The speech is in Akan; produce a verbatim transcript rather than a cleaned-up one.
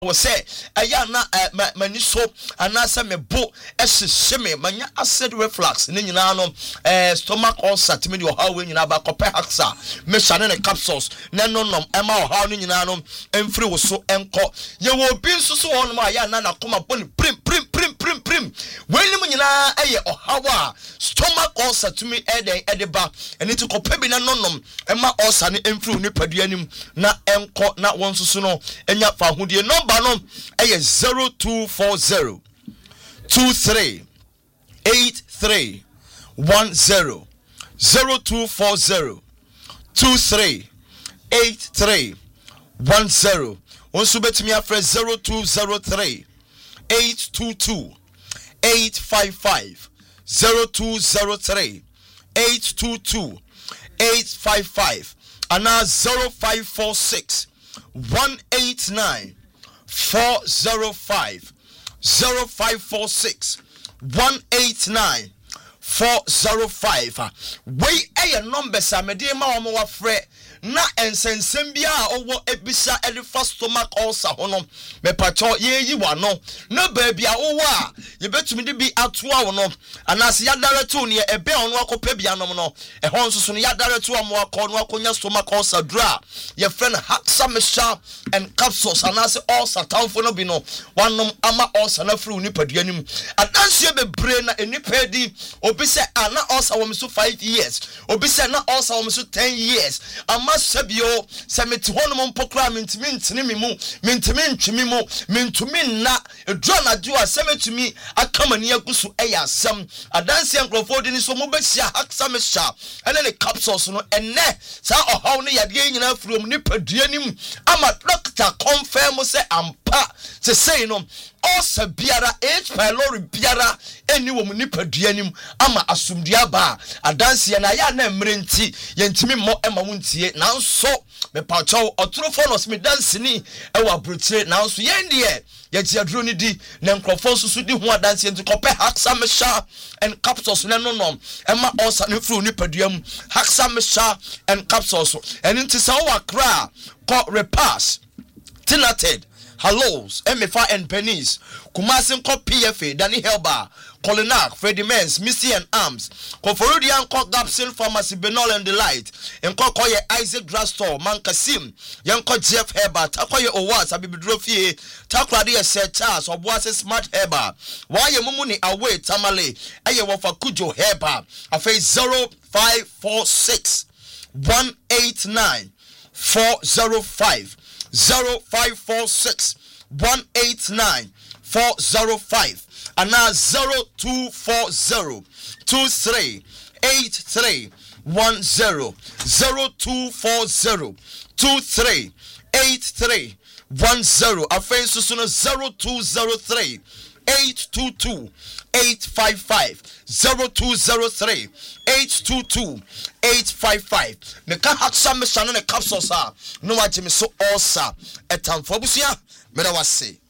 was say aya na mani so anasa me bo ehye me manya acid reflux ne nyina no eh stomach ulcer timi de ohaw we nyina ba kope haxa me hwane ne capsules ne no nom ema ohaw ne nyina no emfiri wo so enko ye wo bi so so won ma aya na na koma boni prim prim prim prim prim we ni nyina eye ohaw a stomach ulcer timi eden edeba eni ti kope bi na no nom ema ulcer ne emfiri ni paduanim na enko na won so so no enya fa hodie no Banom aye zero two four zero two three eight three one zero zero two four zero two three eight three one zero. Also bet me after zero two zero three eight two two eight five five zero two zero three eight two two eight five five and now zero five four six one eight nine four zero five zero five four six one eight nine four zero five. We a numbers a medima omo wafre na ensensem bia owo ebisa elifa stomach ulcer hono me pacho ye yi wa no na ba bia owo a ye betumi de bi atoa wo no anase ya directo ne ebe ono akopa bia no no e ho nsoso ne ya directo amo akọ no akonya stomach ulcer dra ye friend haxa mesha and capsules anase ulcer tanfo no bi no wanom ama ulcer na fru ni paduanim adanse bebre na enipa di obi se ana ulcer wo so five years obi se na ulcer wo so ten years ama sabio semeti hono mpokra mentimi ntini mi mu mentimi ntwimi mu mentumi na edro na do asemetumi akamani agusu eya asem adanse enkrofo di ni so mo besia haxa mesha ene ne capsules no enne sa ohaw ne yade nyina from ni paduanim ama doctor confirm say ampa se say no osa biara H pylori biara eni wo mu ni paduanim ama asumdua ba adanse na ya na mrenti yentimi mo ema wuntie nanso me pacho otrofo no sme dance ni ewa brutire nanso yendie ye tiadro ni di na nkrofo susu di ho adanse enti kope haxa mesha and capsules ne no nom ema osa ne fru ni paduam haxa mesha and capsules enti sa wa kra ko repass tinated Hallows, M F A and Pennies, Kumasin Ko P F A, Danny Helba, Colinac, Freddie Mens, Missy and Arms, Koforidian Ko Gapsil Pharmacy, Benol and Delight, and Kokoye Isaac Drugstore, Mankasim, Yanko Jeff Herbert, Takoye Owas, Abibidrofie, Takradia Setas, or was a smart Herba, why you mumuni away, Tamale, Ayawafa Kujo Herba, a face zero five four six one eight nine four zero five. Zero five four six one eight nine four zero five and now zero two four zero two three eight three one zero zero two four zero two three eight three one zero. A face to zero two zero three eight two two eight five five zero two zero three eight two two eight five five. Me ka haxa me shano ne capsules a no wa jimi so ulcer etamfo busia me da wase.